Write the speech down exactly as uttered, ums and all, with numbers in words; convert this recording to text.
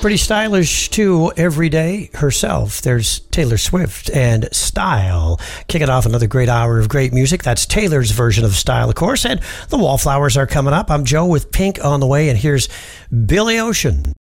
Pretty stylish, too, every day herself. There's Taylor Swift and Style. Kicking off another great hour of great music. That's Taylor's version of Style, of course. And the Wallflowers are coming up. I'm Joe with Pink on the way, and here's Billy Ocean.